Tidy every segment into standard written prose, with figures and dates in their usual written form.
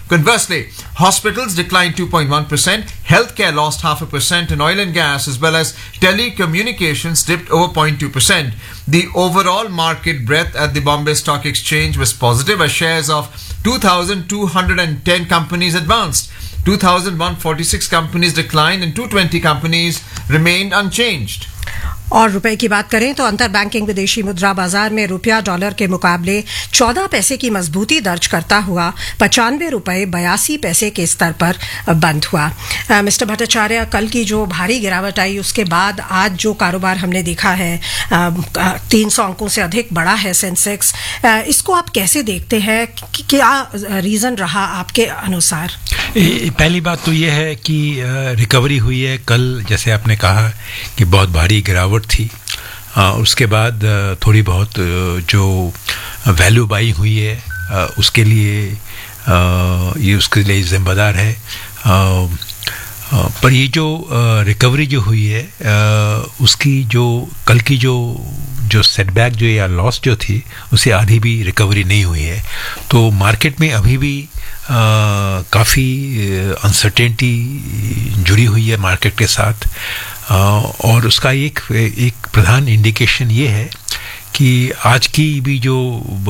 Conversely, hospitals declined 2.1%, healthcare lost 0.5%, and oil and gas as well as telecommunications dipped over 0.2%. The overall market breadth at the Bombay Stock Exchange was positive as shares of 2,210 companies advanced. 2,146 companies declined and 220 companies remained unchanged. और रुपए की बात करें तो अंतर banking विदेशी मुद्रा बाजार में रुपया डॉलर के मुकाबले 14 पैसे की मजबूती दर्ज करता हुआ 95 रुपए 82 पैसे के स्तर पर बंद हुआ। मिस्टर भट्टाचार्य, कल की जो भारी गिरावट आई उसके बाद आज जो कारोबार हमने देखा है 300 अंकों से अधिक बढ़ा है सेंसेक्स, इसको आप कैसे देखते हैं? क्या रीजन रहा आपके अनुसार? पहली बात तो ये है कि रिकवरी हुई है। कल जैसे आपने कहा कि बहुत भारी गिरावट थी, उसके बाद थोड़ी बहुत जो वैल्यू बाई हुई है उसके लिए ये उसके लिए जिम्मेदार है। पर ये जो रिकवरी जो हुई है उसकी जो कल की जो सेटबैक जो या लॉस जो थी उससे आधी भी रिकवरी नहीं हुई है। तो मार्केट में अभी भी काफ़ी अनसर्टेनिटी जुड़ी हुई है मार्केट के साथ, और उसका एक प्रधान इंडिकेशन ये है कि आज की भी जो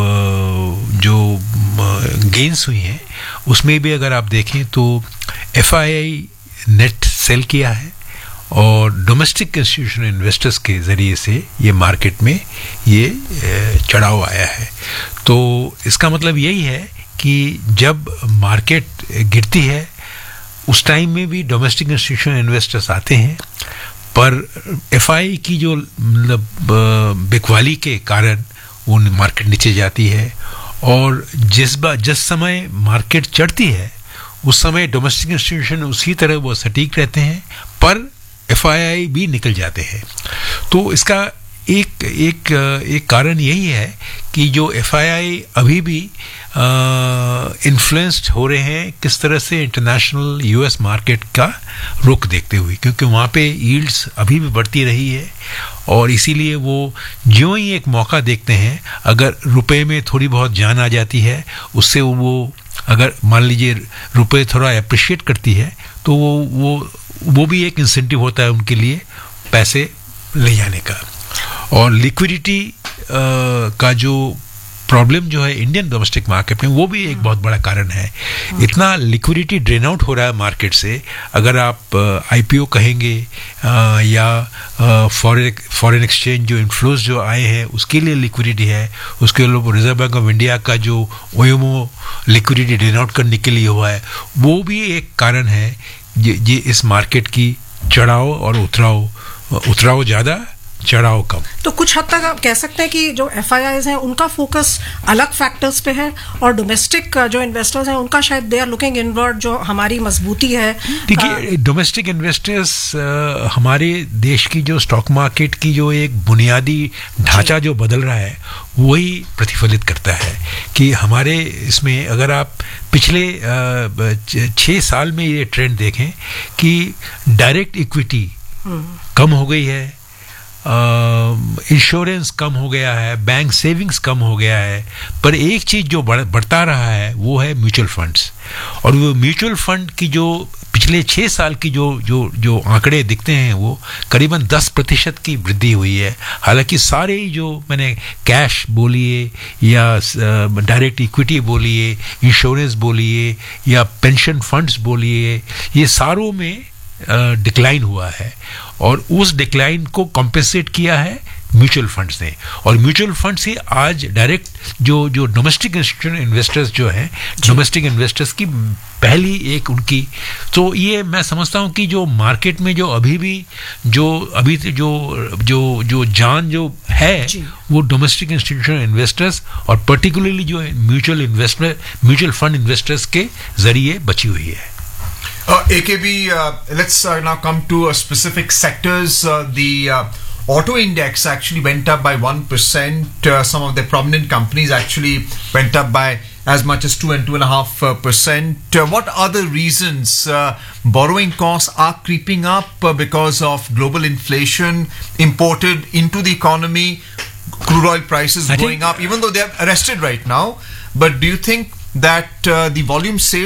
गेन्स हुई हैं उसमें भी अगर आप देखें तो FII नेट सेल किया है और डोमेस्टिक इंस्टीट्यूशनल इन्वेस्टर्स के ज़रिए से ये मार्केट में ये चढ़ाव आया है। तो इसका मतलब यही है कि जब मार्केट गिरती है उस टाइम में भी डोमेस्टिक इंस्टीट्यूशनल इन्वेस्टर्स आते हैं, पर FII की जो मतलब बिकवाली के कारण वो मार्केट नीचे जाती है, और जिस समय मार्केट चढ़ती है उस समय डोमेस्टिक इंस्टीट्यूशन उसी तरह वो सटीक रहते हैं, पर FII भी निकल जाते हैं। तो इसका एक कारण यही है कि जो FII अभी भी इन्फ्लुएंस्ड हो रहे हैं किस तरह से इंटरनेशनल US मार्केट का रुख देखते हुए, क्योंकि वहाँ पे यील्ड्स अभी भी बढ़ती रही है, और इसीलिए वो जो ही एक मौका देखते हैं, अगर रुपए में थोड़ी बहुत जान आ जाती है उससे वो अगर मान लीजिए रुपए थोड़ा अप्रिशिएट करती है तो वो भी एक इंसेंटिव होता है उनके लिए पैसे ले जाने का। और लिक्विडिटी का जो प्रॉब्लम जो है इंडियन डोमेस्टिक मार्केट में वो भी एक बहुत बड़ा कारण है। इतना लिक्विडिटी ड्रेन आउट हो रहा है मार्केट से, अगर आप IPO कहेंगे या फॉरेन एक्सचेंज जो इन्फ्लोज जो आए हैं उसके लिए लिक्विडिटी है, उसके लिए रिजर्व बैंक ऑफ इंडिया का जो OMO लिक्विडिटी ड्रेन आउट करने के लिए हुआ है, वो भी एक कारण है ये इस मार्केट की चढ़ाव और उतराव ज़्यादा चढ़ाव कम। तो कुछ हद तक आप कह सकते हैं कि जो FIIs हैं उनका फोकस अलग फैक्टर्स पे है, और डोमेस्टिक जो इन्वेस्टर्स हैं उनका शायद दे आर लुकिंग इनवर्ड, जो हमारी मजबूती है। देखिए, डोमेस्टिक इन्वेस्टर्स हमारे देश की जो स्टॉक मार्केट की जो एक बुनियादी ढांचा जो बदल रहा है वही प्रतिफलित करता है कि हमारे इसमें अगर आप पिछले 6 साल में ये ट्रेंड देखें कि डायरेक्ट इक्विटी कम हो गई है, इंश्योरेंस कम हो गया है, बैंक सेविंग्स कम हो गया है, पर एक चीज़ जो बढ़ता रहा है वो है म्यूचुअल फंड्स। और वो म्यूचुअल फंड की जो पिछले 6 साल की जो आंकड़े दिखते हैं वो करीबन 10% की वृद्धि हुई है। हालांकि सारे ही जो मैंने कैश बोलिए या डायरेक्ट इक्विटी बोलिए, इंश्योरेंस बोलिए या पेंशन फंड्स बोलिए, ये सारों में डिक्लाइन हुआ है, और उस डिक्लाइन को कॉम्पेंसेट किया है म्यूचुअल फंड्स ने। और म्यूचुअल फंड से आज डायरेक्ट जो डोमेस्टिक इंस्टीट्यूशनल इन्वेस्टर्स जो हैं, डोमेस्टिक इन्वेस्टर्स की पहली एक उनकी, तो ये मैं समझता हूँ कि जो मार्केट में जो जान जो है वो डोमेस्टिक इंस्टीट्यूशनल इन्वेस्टर्स और पर्टिकुलरली जो म्यूचुअल फंड इन्वेस्टर्स के जरिए बची हुई है। AKB, let's now come to specific sectors. The auto index actually went up by 1%. Some of the prominent companies actually went up by as much as 2 and 2.5%. What are the reasons? Borrowing costs are creeping up because of global inflation imported into the economy. Crude oil prices going up, even though they are arrested right now. But do you think that the volume sales